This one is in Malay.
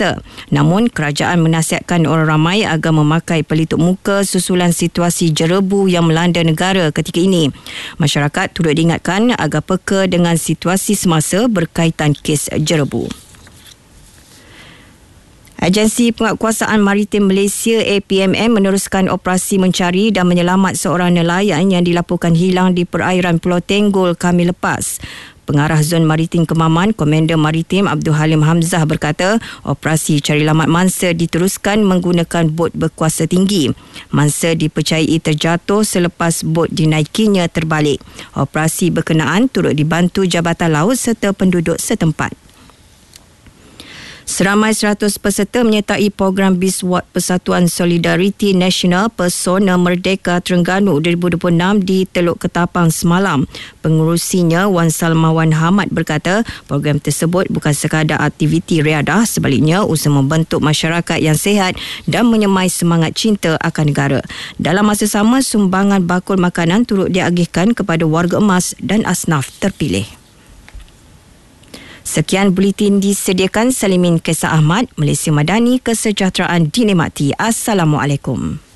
semasa. Namun, kerajaan menasihatkan orang ramai agar memakai pelitup muka susulan situasi jerebu yang melanda negara ketika ini. Masyarakat turut diingatkan agar peka dengan situasi semasa berkaitan kes jerebu. Agensi Penguatkuasaan Maritim Malaysia APMM meneruskan operasi mencari dan menyelamat seorang nelayan yang dilaporkan hilang di perairan Pulau Tenggol Khamis lepas. Pengarah Zon Maritim Kemaman, Komander Maritim Abdul Halim Hamzah berkata, operasi cari lamat mangsa diteruskan menggunakan bot berkuasa tinggi. Mangsa dipercayai terjatuh selepas bot dinaikinya terbalik. Operasi berkenaan turut dibantu Jabatan Laut serta penduduk setempat. Seramai 100 peserta menyertai program BISWAT Persatuan Solidariti Nasional Persona Merdeka Terengganu 2026 di Teluk Ketapang semalam. Pengurusinya Wan Salmawan Hamad berkata, program tersebut bukan sekadar aktiviti riadah, sebaliknya usaha membentuk masyarakat yang sihat dan menyemai semangat cinta akan negara. Dalam masa sama, sumbangan bakul makanan turut diagihkan kepada warga emas dan asnaf terpilih. Sekian buletin disediakan Salimin Kesah Ahmad, Malaysia Madani, kesejahteraan dinikmati. Assalamualaikum.